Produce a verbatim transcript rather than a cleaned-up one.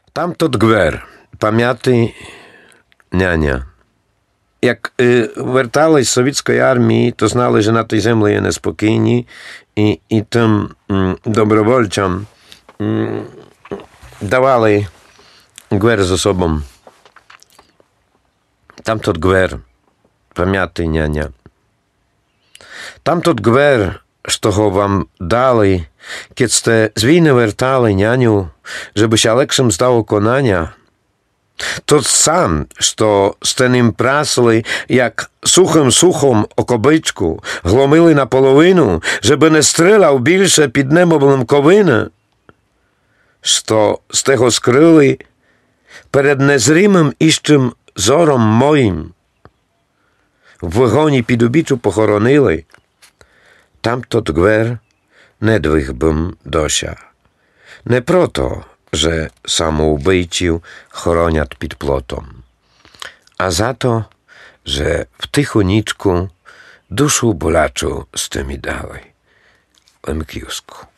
Тамтот гвер, пам'ятий няня. Як е, вертались з совєтської армії, то знали, що на тій землі є неспокійні, і, і тим м, добровольцям м, давали гвер з особом. Тамтот гвер, пам'ятий няня. Тамтот гвер, що го вам дали, kiedy ste z winy wertali, nianiu, żeby się lepszym zdało konania, to sam, što ste nim prasli, jak suchym suchom o kobyczku, glomili na polowinu, żeby nie strzelał bільше pід небом ковини, što ste go skryli перед незримим іщим зором моїм, в вигоні під обіччю похоронили, tamtot gwer не двих бим дося. Не про то, że samoubijcів хоронять під плотом, a za to, że w tychuniczku duszu bolaczu z tymi dali. Lemkiusku.